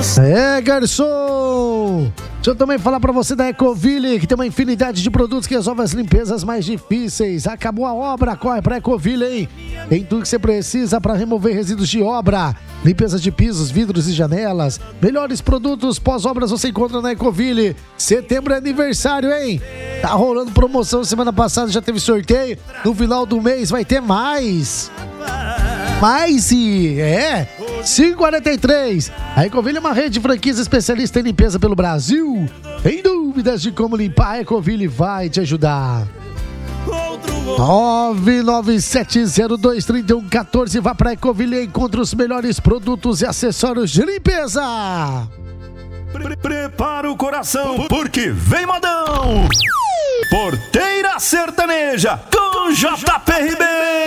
É, garçom! Deixa eu também falar pra você da Ecoville, que tem uma infinidade de produtos que resolvem as limpezas mais difíceis. Acabou a obra, corre pra Ecoville, hein? Tem tudo que você precisa pra remover resíduos de obra. Limpeza de pisos, vidros e janelas. Melhores produtos pós-obras você encontra na Ecoville. Setembro é aniversário, hein? Tá rolando promoção, semana passada já teve sorteio. No final do mês vai ter mais. É, 543. A Ecoville é uma rede de franquias especialista em limpeza pelo Brasil. Tem dúvidas de como limpar? A Ecoville vai te ajudar. 997023114. Vá pra Ecoville e encontre os melhores produtos e acessórios de limpeza. Prepara o coração, porque vem modão. Porteira Sertaneja com JPRB.